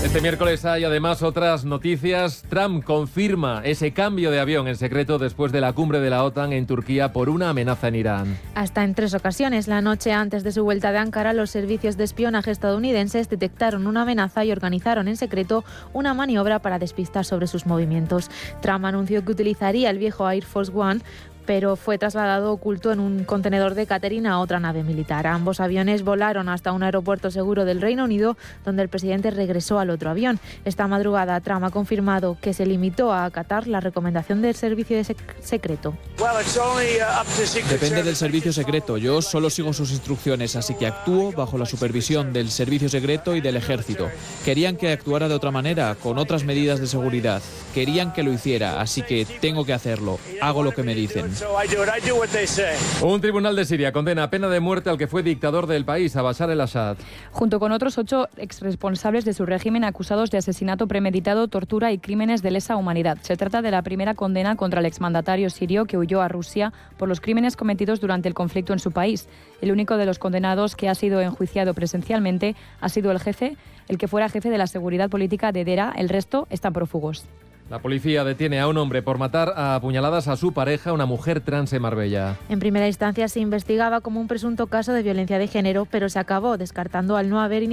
Este miércoles hay además otras noticias. Trump confirma ese cambio de avión en secreto después de la cumbre de la OTAN en Turquía por una amenaza en Irán. Hasta en 3 ocasiones. La noche antes de su vuelta de Ankara, los servicios de espionaje estadounidenses detectaron una amenaza y organizaron en secreto una maniobra para despistar sobre sus movimientos. Trump anunció que utilizaría el viejo Air Force One, pero fue trasladado oculto en un contenedor de catering a otra nave militar. Ambos aviones volaron hasta un aeropuerto seguro del Reino Unido, donde el presidente regresó al otro avión. Esta madrugada, Trump ha confirmado que se limitó a acatar la recomendación del servicio secreto. Depende del servicio secreto. Yo solo sigo sus instrucciones, así que actúo bajo la supervisión del servicio secreto y del ejército. Querían que actuara de otra manera, con otras medidas de seguridad. Querían que lo hiciera, así que tengo que hacerlo. Hago lo que me dicen. Un tribunal de Siria condena a pena de muerte al que fue dictador del país, a Bashar el-Assad. Junto con otros 8 exresponsables de su régimen acusados de asesinato premeditado, tortura y crímenes de lesa humanidad. Se trata de la primera condena contra el exmandatario sirio que huyó a Rusia por los crímenes cometidos durante el conflicto en su país. El único de los condenados que ha sido enjuiciado presencialmente ha sido el que fuera jefe de la seguridad política de Dera. El resto están prófugos. La policía detiene a un hombre por matar a puñaladas a su pareja, una mujer trans en Marbella. En primera instancia se investigaba como un presunto caso de violencia de género, pero se acabó descartando al no haber